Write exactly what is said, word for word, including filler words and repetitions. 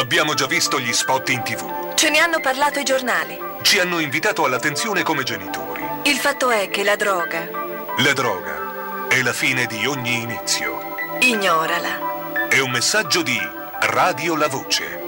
Abbiamo già visto gli spot in tivù. Ce ne hanno parlato i giornali. Ci hanno invitato all'attenzione come genitori. Il fatto è che la droga... La droga è la fine di ogni inizio. Ignorala. È un messaggio di Radio La Voce.